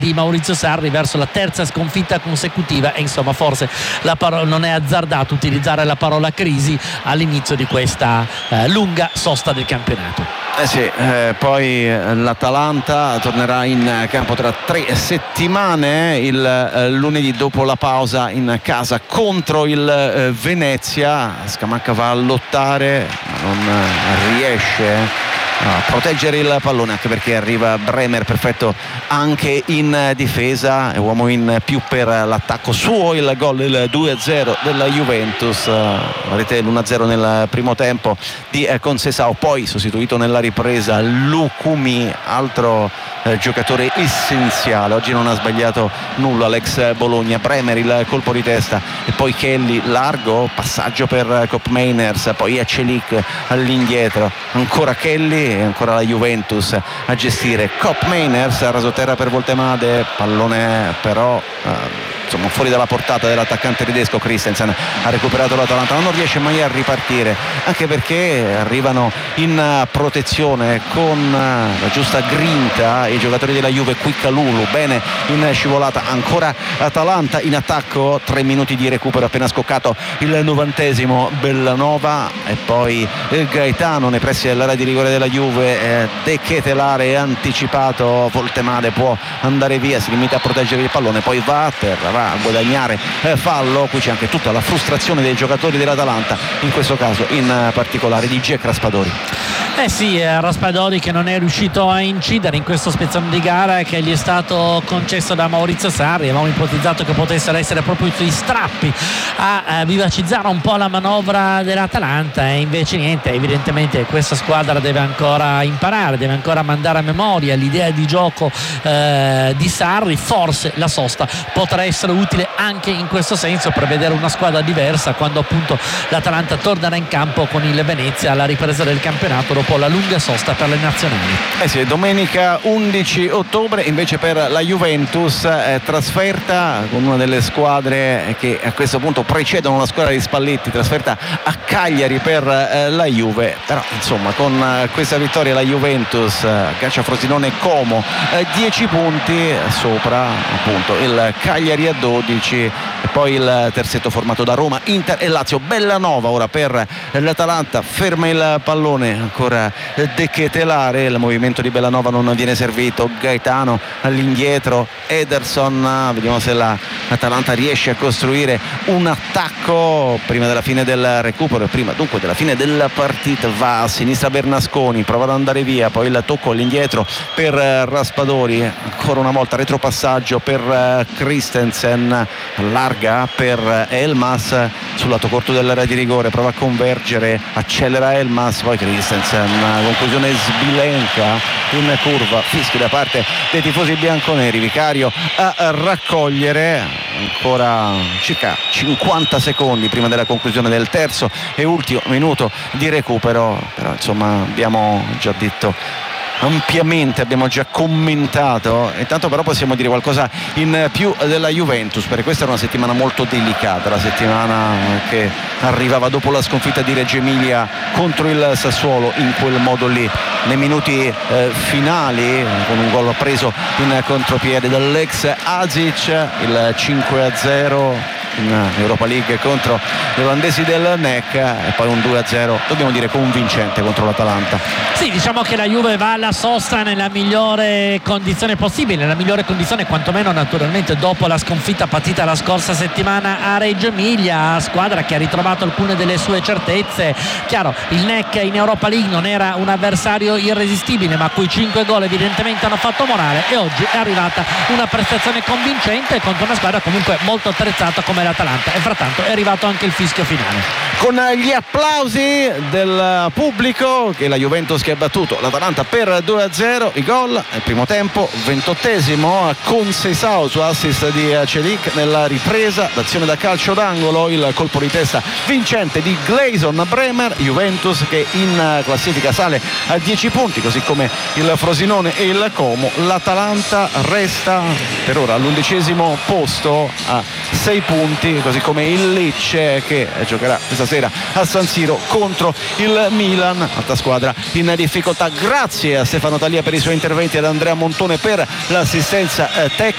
di Maurizio Sarri verso la terza sconfitta consecutiva e insomma forse non è azzardato utilizzare la parola crisi all'inizio di questa lunga sosta del campionato. Poi l'Atalanta tornerà in campo tra 3 settimane, il lunedì dopo la pausa in casa contro il Venezia. Scamacca va a lottare ma non riesce a proteggere il pallone, anche perché arriva Bremer perfetto anche in difesa, è uomo in più per l'attacco suo. Il gol, il 2-0 della Juventus, vedete l'1-0 nel primo tempo di Conceição, poi sostituito nella ripresa Lucumi, altro giocatore essenziale, oggi non ha sbagliato nulla l'ex Bologna. Bremer il colpo di testa e poi Kelly largo, passaggio per Koopmeiners, poi Celik all'indietro, ancora Kelly e ancora la Juventus a gestire. Koopmeiners a rasoterra per Voltemade, pallone però insomma fuori dalla portata dell'attaccante tedesco. Christensen ha recuperato l'Atalanta, ma non riesce mai a ripartire, anche perché arrivano in protezione con la giusta grinta i giocatori della Juve. Qui Kalulu bene in scivolata, ancora Atalanta in attacco, 3 minuti di recupero appena scoccato il 90esimo. Bellanova e poi Gaetano nei pressi dell'area di rigore della Juve, De Ketelare anticipato, Voltemade può andare via, si limita a proteggere il pallone, poi va a terra, va a guadagnare fallo. Qui c'è anche tutta la frustrazione dei giocatori dell'Atalanta, in questo caso in particolare di Jack Raspadori. Raspadori che non è riuscito a incidere in questo spezzone di gara che gli è stato concesso da Maurizio Sarri. Avevamo ipotizzato che potessero essere proprio sui strappi a vivacizzare un po' la manovra dell'Atalanta, e invece niente. Evidentemente questa squadra deve ancora imparare, deve ancora mandare a memoria l'idea di gioco di Sarri. Forse la sosta potrà essere utile anche in questo senso, per vedere una squadra diversa quando appunto l'Atalanta tornerà in campo con il Venezia alla ripresa del campionato dopo la lunga sosta per le nazionali. Domenica 11 ottobre invece per la Juventus, trasferta con una delle squadre che a questo punto precedono la squadra di Spalletti, trasferta a Cagliari per la Juve, però insomma con questa vittoria la Juventus caccia Frosinone Como 10 punti sopra appunto il Cagliari a 12, e poi il terzetto formato da Roma, Inter e Lazio. Bellanova ora per l'Atalanta, ferma il pallone, ancora De Ketelare, il movimento di Bellanova non viene servito, Gaetano all'indietro, Ederson, vediamo se l'Atalanta riesce a costruire un attacco prima della fine del recupero, prima dunque della fine della partita. Va a sinistra Bernasconi, prova ad andare via, poi il tocco all'indietro per Raspadori, ancora una volta retropassaggio per Christensen, larga per Elmas sul lato corto dell'area di rigore, prova a convergere, accelera Elmas, poi Christensen, conclusione sbilenca in curva, fischio da parte dei tifosi bianconeri. Vicario a raccogliere, ancora circa 50 secondi prima della conclusione del terzo e ultimo minuto di recupero, però insomma abbiamo già detto ampiamente, abbiamo già commentato. Intanto però possiamo dire qualcosa in più della Juventus, perché questa era una settimana molto delicata, la settimana che arrivava dopo la sconfitta di Reggio Emilia contro il Sassuolo in quel modo lì, nei minuti finali, con un gol preso in contropiede dall'ex Azic, il 5-0 in Europa League contro gli olandesi del NEC, e poi un 2-0 dobbiamo dire convincente contro l'Atalanta. Sì, diciamo che la Juve va alla sosta nella migliore condizione possibile, nella migliore condizione quantomeno naturalmente dopo la sconfitta patita la scorsa settimana a Reggio Emilia, squadra che ha ritrovato alcune delle sue certezze. Chiaro, il NEC in Europa League non era un avversario irresistibile, ma quei 5 gol evidentemente hanno fatto morale, e oggi è arrivata una prestazione convincente contro una squadra comunque molto attrezzata come l'Atalanta, e frattanto è arrivato anche il fischio finale con gli applausi del pubblico, che la Juventus che ha battuto l'Atalanta per 2-0. I gol nel primo tempo, 28esimo Conceição su assist di Celik, nella ripresa d'azione da calcio d'angolo il colpo di testa vincente di Gleison Bremer. Juventus che in classifica sale a 10 punti, così come il Frosinone e il Como. L'Atalanta resta per ora all'11esimo posto a 6 punti, così come il Lecce che giocherà questa sera a San Siro contro il Milan, altra squadra in difficoltà. Grazie a Stefano Talia per i suoi interventi, ad Andrea Montone per l'assistenza tecnica.